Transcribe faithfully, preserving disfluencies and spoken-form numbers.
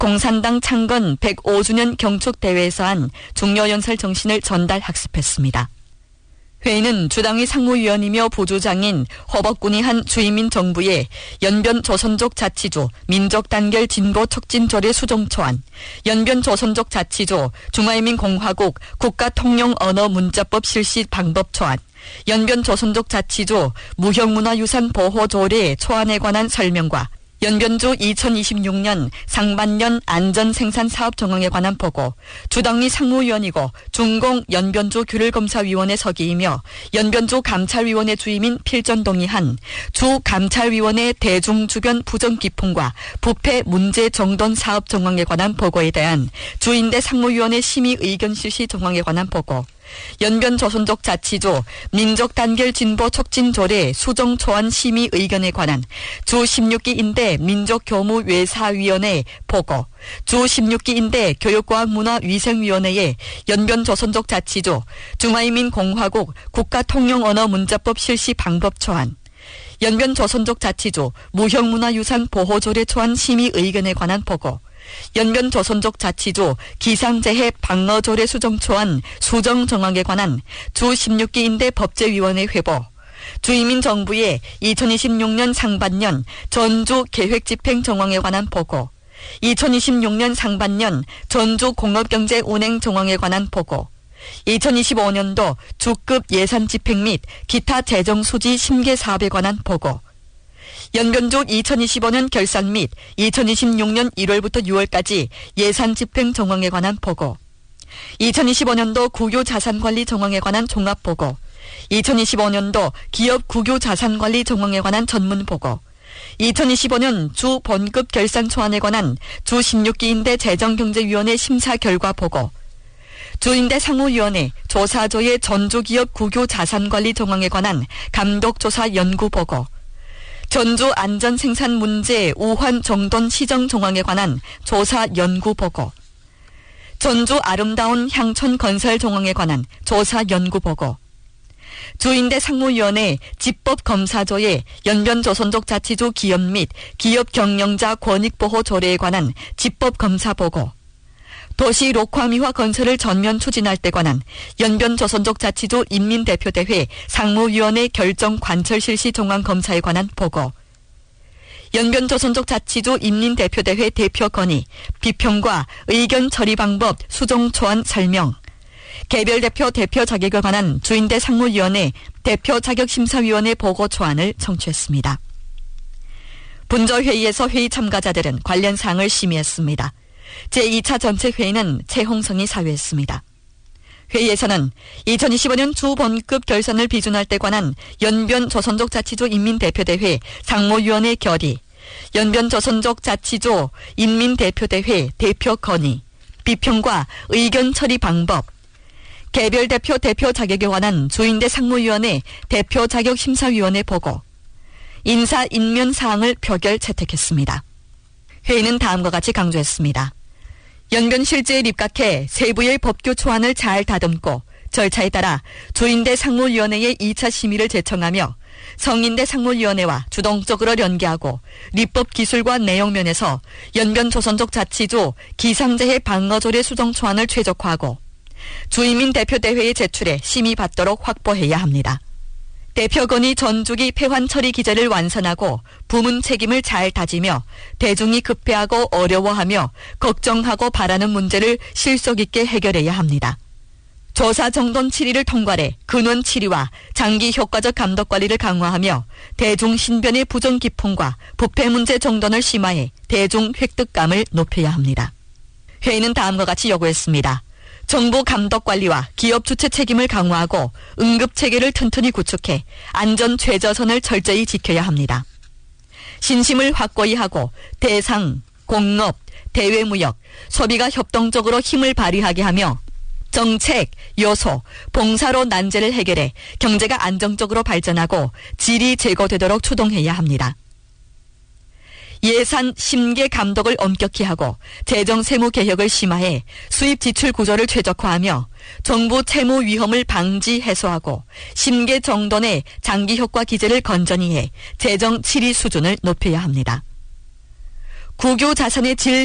공산당 창건 백오 주년 경축대회에서 한 중요연설 정신을 전달 학습했습니다. 회의는 주당의 상무위원이며 보조장인 허벅군이 한 주이민 정부의 연변 조선족 자치조 민족단결 진보 촉진조례 수정초안, 연변 조선족 자치조 중화인민공화국 국가통용언어문자법 실시 방법초안, 연변 조선족 자치조 무형문화유산 보호조례 초안에 관한 설명과 연변조 이천이십육 년 상반년 안전생산사업 정황에 관한 보고, 주당위 상무위원이고 중공 연변조 규율검사위원회 서기이며 연변조 감찰위원회 주임인 필전동이 한 주감찰위원회 대중주변 부정기풍과 부패 문제 정돈 사업 정황에 관한 보고에 대한 주인대 상무위원회 심의 의견 실시 정황에 관한 보고, 연변 조선족 자치조 민족단결 진보 촉진조례 수정 초안 심의 의견에 관한 주 십육 기 인대 민족교무외사위원회 보고, 주 십육 기 인대 교육과학문화위생위원회의 연변 조선족 자치조 중화인민공화국 국가통용언어문자법 실시 방법 초안, 연변 조선족 자치조 무형문화유산 보호조례 초안 심의 의견에 관한 보고, 연변 조선족 자치조 기상재해 방어조례 수정초안 수정 정황에 관한 주 십육 기 인대 법제위원회 회보, 주이민 정부의 이천이십육 년 상반년 전주 계획 집행 정황에 관한 보고, 이천이십육 년 상반년 전주 공업경제 운행 정황에 관한 보고, 이천이십오 년도 주급 예산 집행 및 기타 재정 수지 심계 사업에 관한 보고, 연변조 이천이십오 년 결산 및 이천이십육 년 일월부터 유월까지 예산 집행 정황에 관한 보고, 이천이십오 년도 국유 자산관리 정황에 관한 종합보고, 이천이십오 년도 기업 국유 자산관리 정황에 관한 전문보고, 이천이십오 년 주 본급 결산 초안에 관한 주 십육 기 인대 재정경제위원회 심사 결과 보고, 주인대 상무위원회 조사조의 전주기업 국유 자산관리 정황에 관한 감독조사 연구보고, 전주 안전생산 문제 우환 정돈 시정 정황에 관한 조사 연구보고, 전주 아름다운 향촌 건설 정황에 관한 조사 연구보고, 주인대 상무위원회 집법검사조의 연변 조선족 자치조 기업 및 기업 경영자 권익보호 조례에 관한 집법검사보고, 도시 녹화미화 건설을 전면 추진할 때 관한 연변 조선족 자치조 인민대표대회 상무위원회 결정 관철 실시 정황 검사에 관한 보고, 연변 조선족 자치조 인민대표대회 대표 건의, 비평과 의견 처리 방법 수정 초안 설명, 개별 대표 대표 자격에 관한 주인대 상무위원회 대표 자격심사위원회 보고 초안을 청취했습니다. 분저회의에서 회의 참가자들은 관련 사항을 심의했습니다. 제이 차 전체 회의는 최홍성이 사회했습니다. 회의에서는 이천이십오 년 주본급 결산을 비준할 때 관한 연변 조선족 자치조 인민대표대회 상무위원회 결의, 연변 조선족 자치조 인민대표대회 대표 건의, 비평과 의견 처리 방법, 개별 대표 대표 자격에 관한 주인대 상무위원회 대표 자격 심사위원회 보고, 인사 인면 사항을 표결 채택했습니다. 회의는 다음과 같이 강조했습니다. 연변 실제에 입각해 세부의 법규 초안을 잘 다듬고 절차에 따라 주인대 상무위원회의 이 차 심의를 제청하며 성인대 상무위원회와 주동적으로 연계하고立法기술과 내용 면에서 연변 조선족 자치조 기상재해 방어조례 수정 초안을 최적화하고 주인민 대표대회에 제출해 심의받도록 확보해야 합니다. 대표건이 전주기 폐환 처리 기제를 완선하고 부문 책임을 잘 다지며 대중이 급해하고 어려워하며 걱정하고 바라는 문제를 실속 있게 해결해야 합니다. 조사 정돈 칠 일을 통괄해 근원 치리와 장기 효과적 감독 관리를 강화하며 대중 신변의 부정 기풍과 부패 문제 정돈을 심화해 대중 획득감을 높여야 합니다. 회의는 다음과 같이 요구했습니다. 정부 감독관리와 기업 주체 책임을 강화하고 응급체계를 튼튼히 구축해 안전 최저선을 철저히 지켜야 합니다. 신심을 확고히 하고 대상, 공업, 대외무역, 소비가 협동적으로 힘을 발휘하게 하며 정책, 요소, 봉사로 난제를 해결해 경제가 안정적으로 발전하고 질이 제고되도록 추동해야 합니다. 예산 심계 감독을 엄격히 하고 재정 세무 개혁을 심화해 수입 지출 구조를 최적화하며 정부 채무 위험을 방지 해소하고 심계 정돈의 장기 효과 기제를 건전히 해 재정 칠 위 수준을 높여야 합니다. 국유 자산의 질